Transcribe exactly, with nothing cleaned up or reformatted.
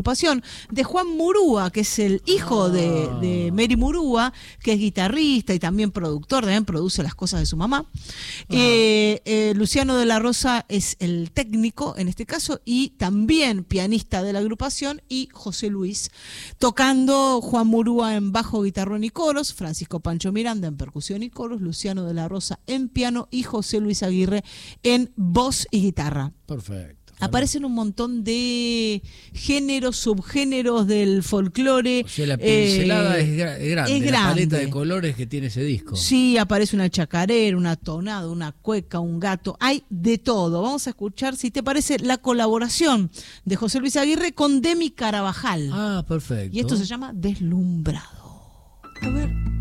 agrupación de Juan Murúa, que es el hijo de, de Mary Murúa, que es guitarrista y también productor, también produce las cosas de su mamá. Ah. Eh, eh, Luciano de la Rosa es el técnico en este caso y también pianista de la agrupación, y José Luis tocando, Juan Murúa en bajo, guitarrón y coros, Francisco Pancho Miranda en percusión y coros, Luciano de la Rosa en piano y José Luis Aguirre en voz y guitarra. Perfecto. Aparecen un montón de géneros, subgéneros del folclore. O sea, la pincelada eh, es, gra- es grande, es la grande. paleta de colores que tiene ese disco. Sí, aparece una chacarera, una tonada, una cueca, un gato, hay de todo. Vamos a escuchar, si te parece, la colaboración de José Luis Aguirre con Demi Carabajal. Ah, perfecto. Y esto se llama Deslumbrado. A ver.